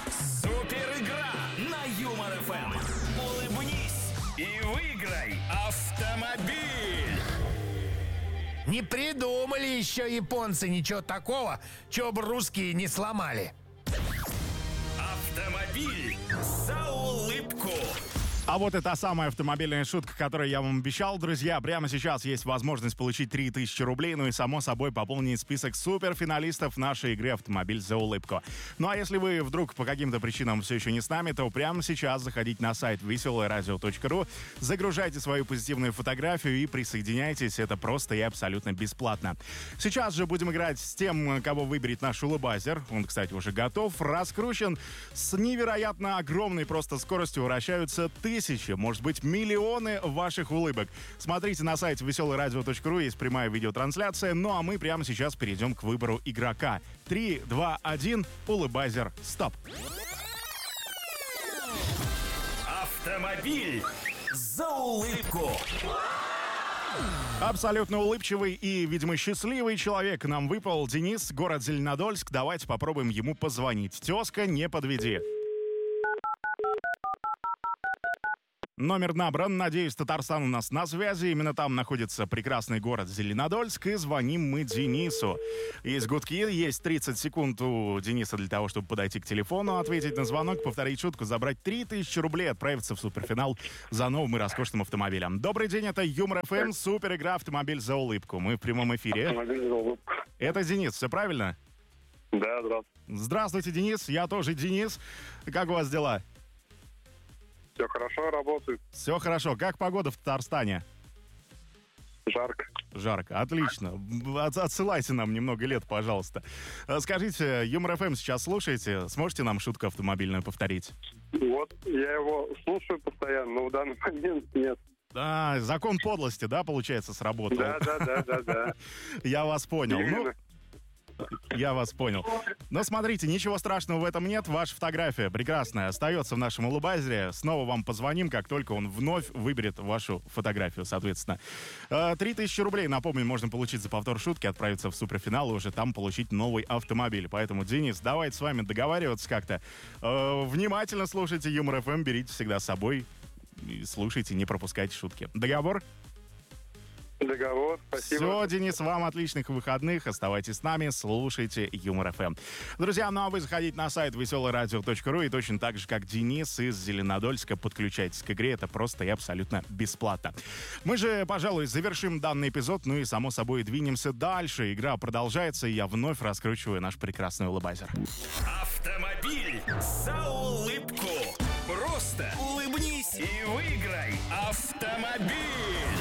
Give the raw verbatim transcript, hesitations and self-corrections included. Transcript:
Супер игра на Юмор эф эм. Улыбнись и выиграй автомобиль. Не придумали еще японцы ничего такого, чего бы русские не сломали. Автомобиль за улыбку. А вот это самая автомобильная шутка, которую я вам обещал, друзья. Прямо сейчас есть возможность получить три тысячи рублей, ну и, само собой, пополнить список суперфиналистов нашей игры «Автомобиль за улыбку». Ну а если вы вдруг по каким-то причинам все еще не с нами, то прямо сейчас заходите на сайт веселое радио точка ру, загружайте свою позитивную фотографию и присоединяйтесь. Это просто и абсолютно бесплатно. Сейчас же будем играть с тем, кого выберет наш улыбайзер. Он, кстати, уже готов, раскручен. С невероятно огромной просто скоростью вращаются тысячи Тысячи, может быть, миллионы ваших улыбок. Смотрите на сайте веселое радио точка ру, есть прямая видеотрансляция. Ну а мы прямо сейчас перейдем к выбору игрока. Три, два, один, улыбайзер, стоп. Автомобиль за улыбку. Абсолютно улыбчивый и, видимо, счастливый человек нам выпал. Денис, город Зеленодольск. Давайте попробуем ему позвонить. Тезка, не подведи. Номер набран. Надеюсь, Татарстан у нас на связи. Именно там находится прекрасный город Зеленодольск. И звоним мы Денису. Есть гудки, есть тридцать секунд у Дениса для того, чтобы подойти к телефону, ответить на звонок, повторить шутку, забрать три тысячи рублей, отправиться в суперфинал за новым и роскошным автомобилем. Добрый день, это Юмор эф эм, супер игра «Автомобиль за улыбку». Мы в прямом эфире. Автомобиль за улыбку. Это Денис, все правильно? Да, здравствуйте. Здравствуйте, Денис. Я тоже Денис. Как у вас дела? Все хорошо, работает. Все хорошо. Как погода в Татарстане? Жарко. Жарко. Отлично. От- Отсылайте нам немного лет, пожалуйста. А Скажите, Юмор эф эм сейчас слушаете? Сможете нам шутку автомобильную повторить? Вот, я его слушаю постоянно, но в данный момент нет. А, закон подлости, да, получается, сработал? Да, да, да, да, да. Я вас понял. Ну, Именно. я вас понял. Но смотрите, ничего страшного в этом нет. Ваша фотография прекрасная остается в нашем улыбайзере. Снова вам позвоним, как только он вновь выберет вашу фотографию, соответственно. Три тысячи рублей, напомню, можно получить за повтор шутки, отправиться в суперфинал и уже там получить новый автомобиль. Поэтому, Денис, давайте с вами договариваться как-то. Э, Внимательно слушайте Юмор эф эм, берите всегда с собой и слушайте, не пропускайте шутки. Договор? Договор, спасибо. Все, Денис, вам отличных выходных. Оставайтесь с нами, слушайте Юмор эф эм. Друзья, ну а вы заходите на сайт веселое радио точка ру и точно так же, как Денис из Зеленодольска, подключайтесь к игре. Это просто и абсолютно бесплатно. Мы же, пожалуй, завершим данный эпизод, ну и, само собой, двинемся дальше. Игра продолжается, и я вновь раскручиваю наш прекрасный улыбайзер. Автомобиль за улыбку. Просто улыбнись и выиграй автомобиль.